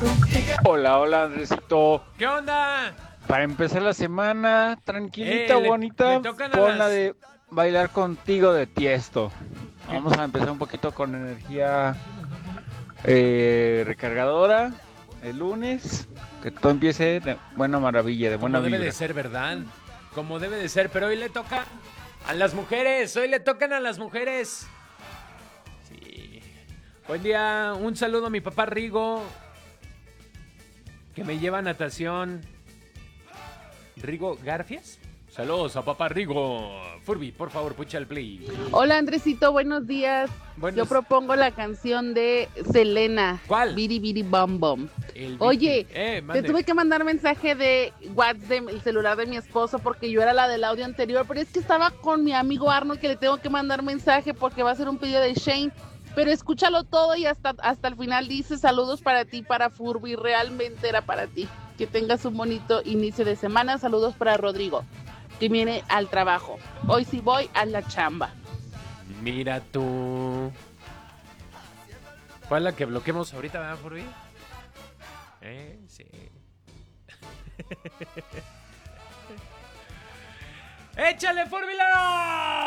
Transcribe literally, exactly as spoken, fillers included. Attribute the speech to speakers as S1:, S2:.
S1: Hola, hola, Andresito.
S2: ¿Qué onda?
S1: Para empezar la semana, tranquilita,
S2: Eh, le-
S1: bonita,
S2: le tocan a
S1: pon la
S2: las-
S1: de Bailar Contigo de Tiesto. Vamos a empezar un poquito con energía eh, recargadora el lunes. Que todo empiece de buena maravilla, de buena
S2: Como debe de
S1: vibra.
S2: ser, ¿verdad? Como debe de ser, pero hoy le toca a las mujeres, hoy le tocan a las mujeres. Sí. Buen día, un saludo a mi papá Rigo, que me lleva a natación. ¿Rigo Garfias? Saludos a papá Rigo. Furby, por favor, pucha el play.
S3: Hola Andresito, buenos días.
S2: Buenos-
S3: Yo propongo la canción de Selena.
S2: ¿Cuál?
S3: Biri Biri Bom Bom.
S2: El
S3: Oye,
S2: Vicky. Eh,
S3: te
S2: mande.
S3: tuve que mandar mensaje de WhatsApp del celular de mi esposo porque yo era la del audio anterior, pero es que estaba con mi amigo Arnold que le tengo que mandar mensaje porque va a ser un pedido de Shane. Pero escúchalo todo y hasta, hasta el final dice saludos para ti, para Furby, realmente era para ti. Que tengas un bonito inicio de semana. Saludos para Rodrigo, que viene al trabajo. Hoy sí voy a la chamba.
S2: Mira tú. ¿Cuál es la que bloqueemos ahorita, verdad, Furby? Eh, sí. ¡Échale, Furby!